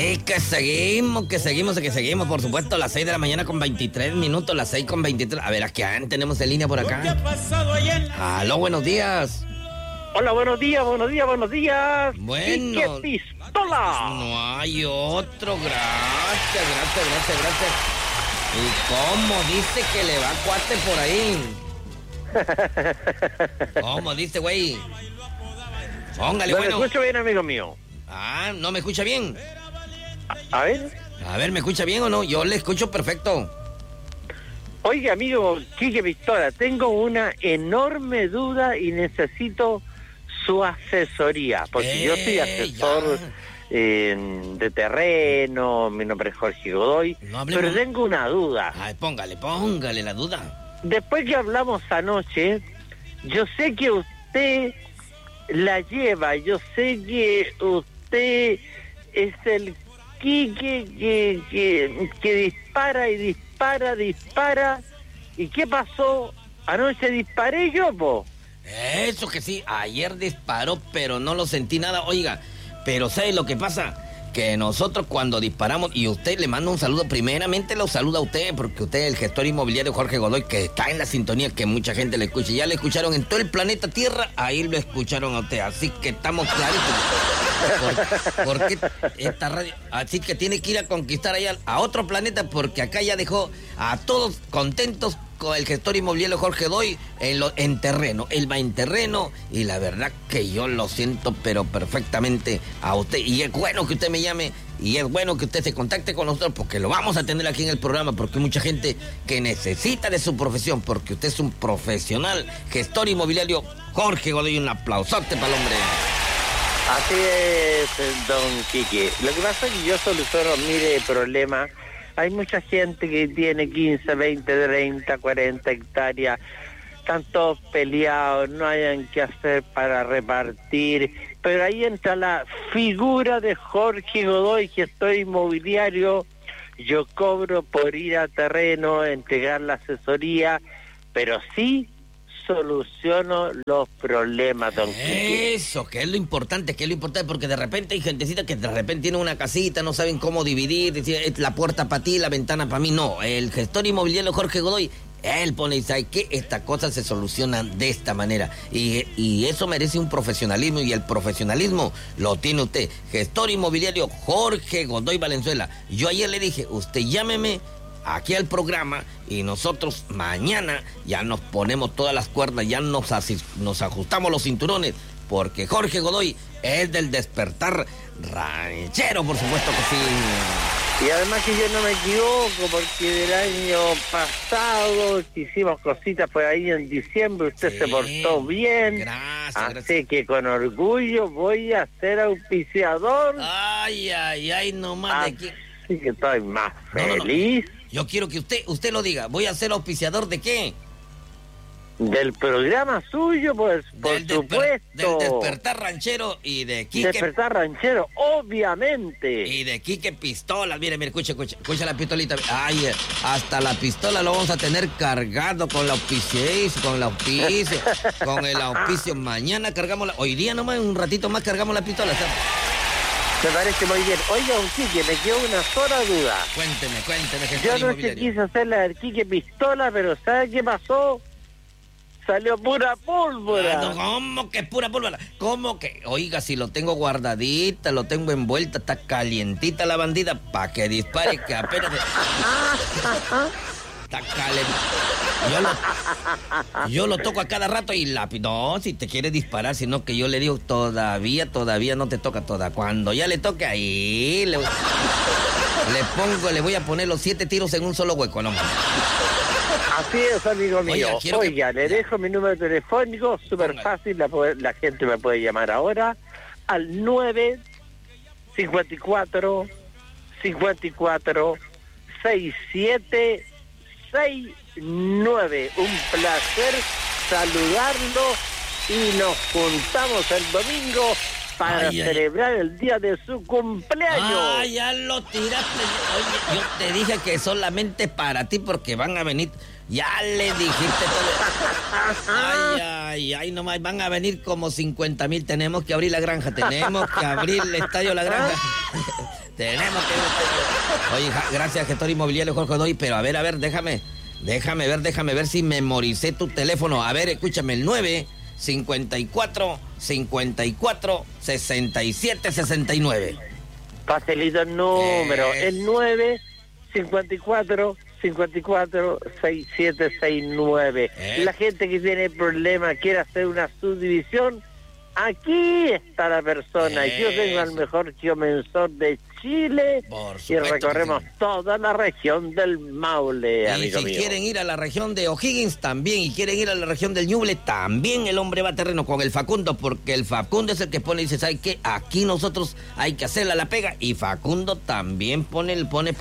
Sí, que seguimos, por supuesto, las 6 de la mañana con 23 minutos, las 6 con 23. A ver, ¿a quién tenemos en línea por acá? Aló, buenos días. Hola, buenos días. Bueno. ¡Quique Pistola! No hay otro, gracias. ¿Y cómo dice que le va cuate por ahí? ¿Cómo dice, güey? Póngale, ¿Me bueno. escucho bien, amigo mío? Ah, ¿no me escucha bien? A ver. A ver, ¿me escucha bien o no? Yo le escucho perfecto. Oiga, amigo Quique Pistola, tengo una enorme duda y necesito su asesoría, porque yo soy asesor de terreno, mi nombre es Jorge Godoy, pero tengo una duda. Ay, póngale la duda. Después que hablamos anoche, yo sé que usted la lleva, yo sé que usted es el Quique que dispara. ¿Y qué pasó? Anoche disparé yo, po. Eso que sí, ayer disparó, pero no lo sentí nada. Oiga, pero ¿sabe lo que pasa? Que nosotros cuando disparamos, y usted le manda un saludo, primeramente lo saluda a usted, porque usted es el gestor inmobiliario Jorge Godoy, que está en la sintonía, que mucha gente le escucha. Ya le escucharon en todo el planeta Tierra, ahí lo escucharon a usted. Así que estamos claritos. Porque esta radio, así que tiene que ir a conquistar allá a otro planeta, porque acá ya dejó a todos contentos con el gestor inmobiliario Jorge Godoy en terreno. Él va en terreno y la verdad que yo lo siento pero perfectamente a usted. Y es bueno que usted me llame y es bueno que usted se contacte con nosotros, porque lo vamos a tener aquí en el programa, porque hay mucha gente que necesita de su profesión, porque usted es un profesional gestor inmobiliario Jorge Godoy. Un aplausote para el hombre. Así es, don Quique. Lo que pasa es que yo soluciono, mire, el problema. Hay mucha gente que tiene 15, 20, 30, 40 hectáreas, están todos peleados, no hayan qué hacer para repartir, pero ahí entra la figura de Jorge Godoy, gestor inmobiliario. Yo cobro por ir a terreno, entregar la asesoría, pero sí soluciono los problemas, don Quique. Eso, que es lo importante, porque de repente hay gentecita que de repente tiene una casita, no saben cómo dividir, decir, la puerta para ti, la ventana para mí. No, el gestor inmobiliario Jorge Godoy, él pone y sabe que estas cosas se solucionan de esta manera. Y eso merece un profesionalismo, y el profesionalismo lo tiene usted. Gestor inmobiliario Jorge Godoy Valenzuela. Yo ayer le dije, usted llámeme aquí al programa y nosotros mañana ya nos ponemos todas las cuerdas, ya nos ajustamos los cinturones, porque Jorge Godoy es del despertar ranchero, por supuesto que sí. Y además que yo no me equivoco, porque del año pasado hicimos cositas por ahí en diciembre, usted se portó bien. Así que con orgullo voy a ser auspiciador. Ay, nomás de aquí. Así que estoy más feliz. No. Yo quiero que usted lo diga. ¿Voy a ser auspiciador de qué? Del programa suyo, pues, por supuesto. Del Despertar Ranchero y de Quique. Despertar Ranchero, obviamente. Y de Quique Pistola. Mire, escucha la pistolita. Ay, hasta la pistola lo vamos a tener cargado con el auspicio. Mañana cargamos hoy día nomás, un ratito más cargamos la pistola, ¿sabes? Me parece muy bien. Oiga, don Quique, me quedó una sola duda. Cuénteme, yo no sé, quise hacer la del Quique Pistola, pero ¿sabe qué pasó? Salió pura pólvora. No, ¿cómo que pura pólvora? ¿Cómo que? Oiga, si lo tengo guardadita, lo tengo envuelta, está calientita la bandida, para que dispare, que apenas... Está caliente. Yo lo toco a cada rato y no, si te quiere disparar, sino que yo le digo, todavía no te toca toda. Cuando ya le toque ahí, le voy a poner los 7 tiros en un solo hueco, no. Así es, amigo mío. Oiga, le dejo mi número telefónico, súper fácil, la gente me puede llamar ahora al 954 6769. Un placer saludarlo y nos juntamos el domingo para celebrar el día de su cumpleaños. Ah, ya lo tiraste. Oye, yo te dije que solamente para ti porque van a venir. Ya le dijiste todo. Ay, nomás van a venir como 50,000. Tenemos que abrir la granja, tenemos que abrir el estadio La Granja. Tenemos que abrir. Oye, gracias, gestor inmobiliario Jorge Godoy, pero a ver, déjame ver si memoricé tu teléfono. A ver, escúchame, el 954 54 67 69. Facilito el número, el 954 6769. La gente que tiene problemas, quiere hacer una subdivisión, aquí está la persona. Yo tengo al mejor geomensor de Chile y recorremos toda la región del Maule, amigo mío. Y si quieren ir a la región de O'Higgins también, y quieren ir a la región del Ñuble también, el hombre va a terreno con el Facundo, porque el Facundo es el que pone y dice, ¿sabes qué? Aquí nosotros hay que hacerla la pega, y Facundo también pone.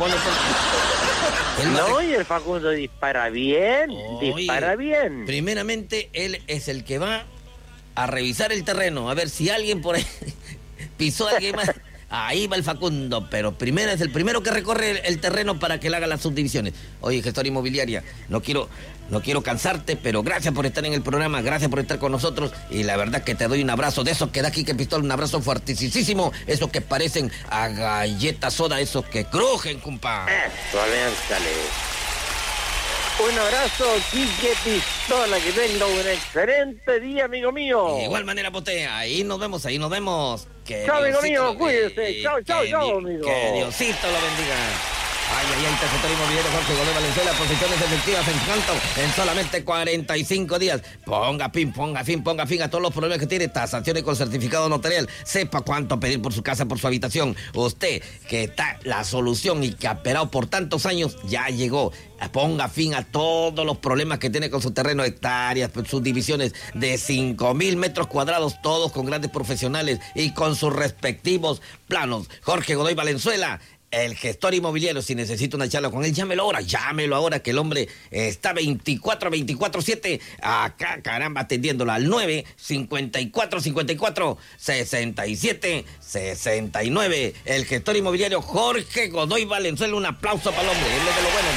No, y el Facundo dispara bien, dispara bien. Primeramente, él es el que va a revisar el terreno, a ver si alguien por ahí pisó a alguien más. Ahí va el Facundo, pero primero es el primero que recorre el terreno para que le haga las subdivisiones. Oye, gestora inmobiliaria, no quiero cansarte, pero gracias por estar en el programa, gracias por estar con nosotros, y la verdad que te doy un abrazo de esos que da aquí que pistola, un abrazo fuertísimo, esos que parecen a galletas soda, esos que crujen, compa. Eso, aléntale. Un abrazo, Quique Pistola, que tenga un excelente día, amigo mío. De igual manera, Poté, ahí nos vemos. Chao, amigo mío, cuídese. Chao, amigo. Que Diosito lo bendiga. Ay, gestor inmobiliario Jorge Godoy Valenzuela, posiciones efectivas en canto en solamente 45 días. Ponga fin a todos los problemas que tiene. Tasaciones con certificado notarial. Sepa cuánto pedir por su casa, por su habitación. Usted, que está la solución y que ha esperado por tantos años, ya llegó. Ponga fin a todos los problemas que tiene con su terreno, hectáreas, sus divisiones de 5,000 metros cuadrados, todos con grandes profesionales y con sus respectivos planos. Jorge Godoy Valenzuela, el gestor inmobiliario. Si necesita una charla con él, llámelo ahora, que el hombre está 24/7 acá, caramba, atendiéndolo al 954 54 67 69. El gestor inmobiliario Jorge Godoy Valenzuela. Un aplauso para el hombre. Él es de lo bueno.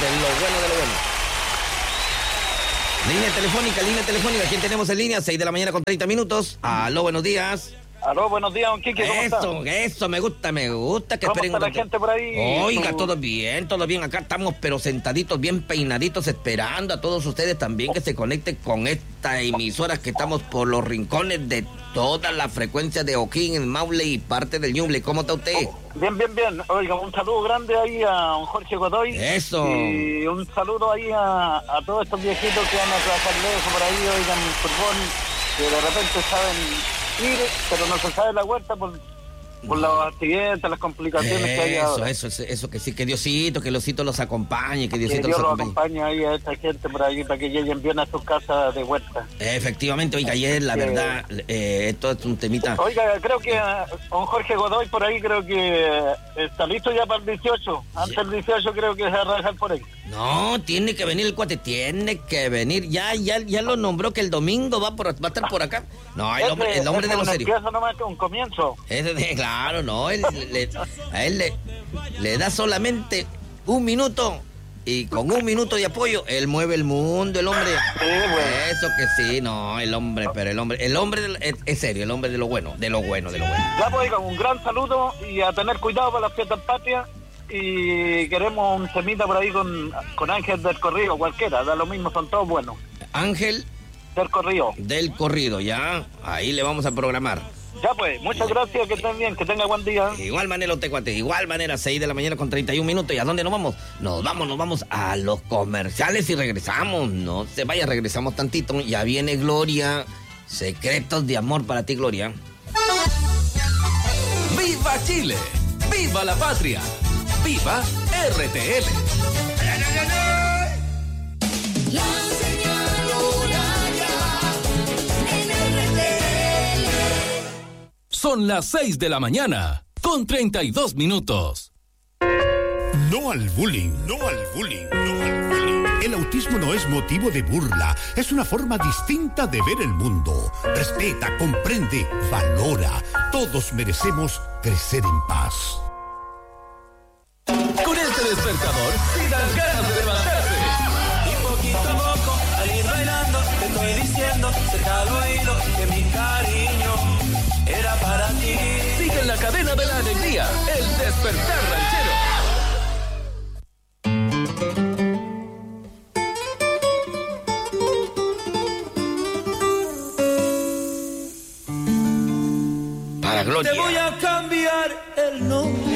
Línea telefónica. ¿Quién tenemos en línea? 6 de la mañana con 30 minutos. Aló, buenos días. Aló, buenos días, don Quique, ¿cómo está? Eso, me gusta que ¿Cómo está la gente por ahí? Oiga, todo bien, acá estamos pero sentaditos, bien peinaditos, esperando a todos ustedes también que se conecten con esta emisora, que estamos por los rincones de toda la frecuencia de O'Higgins, Maule y parte del Ñuble. ¿Cómo está usted? Bien. Oiga, un saludo grande ahí a don Jorge Godoy. Eso. Y un saludo ahí a todos estos viejitos que van a trabajar lejos por ahí, oigan, el fútbol, que de repente saben ir, pero no se sabe la vuelta por los accidentes, las complicaciones que hay ahora. Eso, que sí, que Diosito los acompañe, que Dios los acompañe ahí a esta gente por ahí para que lleguen bien a sus casas de vuelta. Efectivamente, oiga, ayer la verdad, esto es un temita. Oiga, creo que don Jorge Godoy por ahí creo que está listo ya para el 18. Antes del 18 creo que se va a dejar por ahí. No, tiene que venir el cuate, tiene que venir. Ya lo nombró, que el domingo va a estar por acá. No, el hombre de los serios. Empieza nomás que un comienzo. Claro, no, a él le da solamente un minuto, y con un minuto de apoyo él mueve el mundo, el hombre. Sí, bueno. Eso que sí, no, el hombre es serio, el hombre de lo bueno. Ya pues, oiga, un gran saludo y a tener cuidado para las fiestas patrias. Y queremos un temita por ahí con Ángel del Corrido, cualquiera, da lo mismo, son todos buenos. Ángel del Corrido, ya, ahí le vamos a programar. Ya pues, muchas gracias, que estén bien, que tenga buen día. Igual manera, Tecuate, 6 de la mañana con 31 minutos. ¿Y a dónde nos vamos? Nos vamos a los comerciales y regresamos. No se vaya, regresamos tantito. Ya viene Gloria. Secretos de amor para ti, Gloria. ¡Viva Chile! ¡Viva la patria! ¡Viva RTL! La señal horaria en RTL. Son las 6 de la mañana, con 32 minutos. No al bullying, no al bullying, no al bullying. El autismo no es motivo de burla, es una forma distinta de ver el mundo. Respeta, comprende, valora. Todos merecemos crecer en paz. Con este despertador, si dan ganas de levantarse. Y poquito a poco, al ir bailando, te estoy diciendo, cerca al oído, que mi cariño era para ti. Sigue en la cadena de la alegría, el despertar ranchero. Para Gloria. Te voy a cambiar el nombre